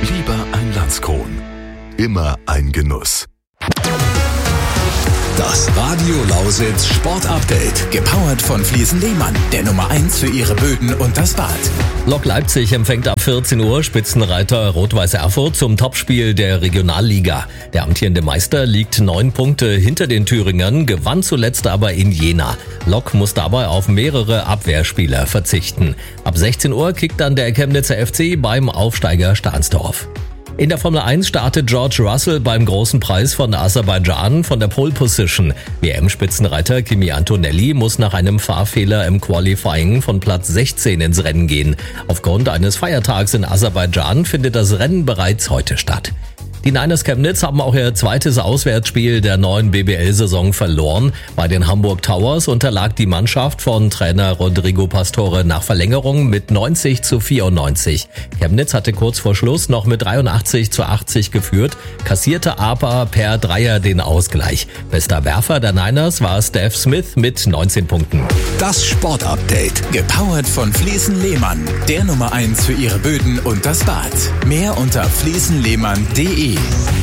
Lieber ein Landskron. Immer ein Genuss. Das Radio Lausitz Sportupdate, gepowert von Fliesen Lehmann, der Nummer 1 für ihre Böden und das Bad. Lok Leipzig empfängt ab 14 Uhr Spitzenreiter Rot-Weiß Erfurt zum Topspiel der Regionalliga. Der amtierende Meister liegt 9 Punkte hinter den Thüringern, gewann zuletzt aber in Jena. Lok muss dabei auf mehrere Abwehrspieler verzichten. Ab 16 Uhr kickt dann der Chemnitzer FC beim Aufsteiger Stahnsdorf. In der Formel 1 startet George Russell beim großen Preis von Aserbaidschan von der Pole Position. WM-Spitzenreiter Kimi Antonelli muss nach einem Fahrfehler im Qualifying von Platz 16 ins Rennen gehen. Aufgrund eines Feiertags in Aserbaidschan findet das Rennen bereits heute statt. Die Niners Chemnitz haben auch ihr zweites Auswärtsspiel der neuen BBL-Saison verloren. Bei den Hamburg Towers unterlag die Mannschaft von Trainer Rodrigo Pastore nach Verlängerung mit 90-94. Chemnitz hatte kurz vor Schluss noch mit 83-80 geführt, kassierte aber per Dreier den Ausgleich. Bester Werfer der Niners war Steph Smith mit 19 Punkten. Das Sportupdate, gepowert von Fliesen Lehmann, der Nummer 1 für ihre Böden und das Bad. Mehr unter fliesenlehmann.de.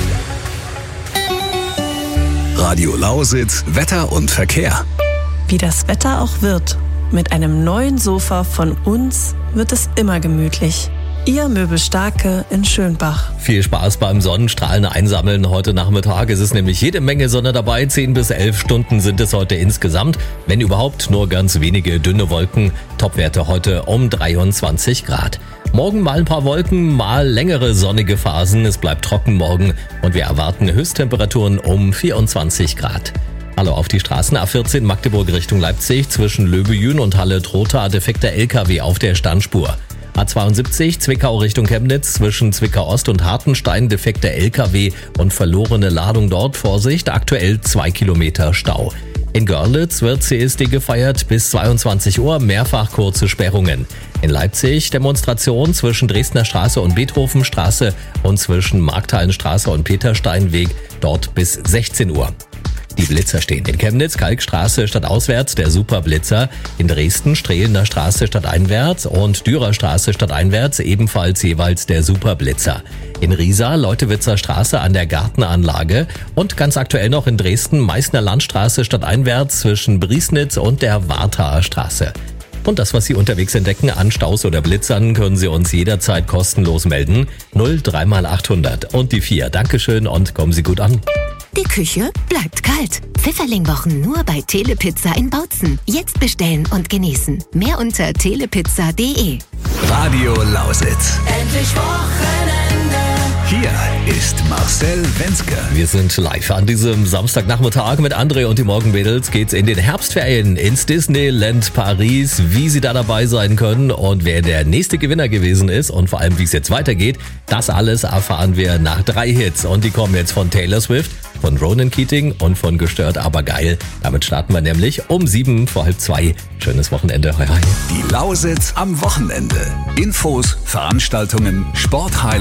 Radio Lausitz, Wetter und Verkehr. Wie das Wetter auch wird, mit einem neuen Sofa von uns wird es immer gemütlich. Ihr Möbelstarke in Schönbach. Viel Spaß beim Sonnenstrahlen einsammeln heute Nachmittag. Es ist nämlich jede Menge Sonne dabei. 10 bis 11 Stunden sind es heute insgesamt. Wenn überhaupt, nur ganz wenige dünne Wolken. Topwerte heute um 23 Grad. Morgen mal ein paar Wolken, mal längere sonnige Phasen. Es bleibt trocken morgen und wir erwarten Höchsttemperaturen um 24 Grad. Hallo auf die Straßen. A14 Magdeburg Richtung Leipzig zwischen Löbejün und Halle-Trotha defekter LKW auf der Standspur. A72 Zwickau Richtung Chemnitz zwischen Zwickau-Ost und Hartenstein defekter LKW und verlorene Ladung dort. Vorsicht, aktuell 2 Kilometer Stau. In Görlitz wird CSD gefeiert bis 22 Uhr, mehrfach kurze Sperrungen. In Leipzig Demonstration zwischen Dresdner Straße und Beethovenstraße und zwischen Markthallenstraße und Petersteinweg, dort bis 16 Uhr. Die Blitzer stehen in Chemnitz, Kalkstraße stadtauswärts der Superblitzer, in Dresden Strehlener Straße stadteinwärts und Dürerstraße stadteinwärts ebenfalls jeweils der Superblitzer. In Riesa Leutewitzer Straße an der Gartenanlage und ganz aktuell noch in Dresden Meißner Landstraße stadteinwärts zwischen Briesnitz und der Warthaer Straße. Und das, was Sie unterwegs entdecken an Staus oder Blitzern, können Sie uns jederzeit kostenlos melden. 03 mal 800 und die 4. Dankeschön und kommen Sie gut an. Die Küche bleibt kalt. Pfifferlingwochen nur bei Telepizza in Bautzen. Jetzt bestellen und genießen. Mehr unter telepizza.de. Radio Lausitz. Endlich Wochenende. Hier ist Marcel Wenzke. Wir sind live an diesem Samstagnachmittag mit André und die Morgenmädels. Geht's in den Herbstferien ins Disneyland Paris. Wie Sie da dabei sein können und wer der nächste Gewinner gewesen ist und vor allem wie es jetzt weitergeht, das alles erfahren wir nach 3 Hits. Und die kommen jetzt von Taylor Swift, von Ronan Keating und von Gestört aber geil. Damit starten wir nämlich um 1:07, 1:30. Schönes Wochenende. Hoi, hoi. Die Lausitz am Wochenende. Infos, Veranstaltungen, Sporthighlights.